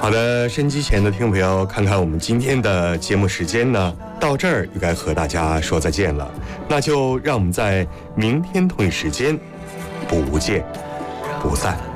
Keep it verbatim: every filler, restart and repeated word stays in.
好的，收音机前的听众朋友，看看我们今天的节目时间呢，到这儿又该和大家说再见了。那就让我们在明天同一时间不见不散。